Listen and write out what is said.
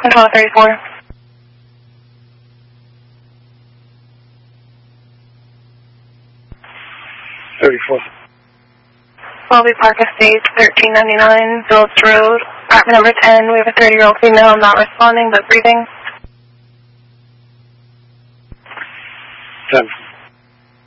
Control 34. 34. Welby Park Estates, 1399 Phillips Road, apartment number 10. We have a 30-year-old female not responding but breathing. 10.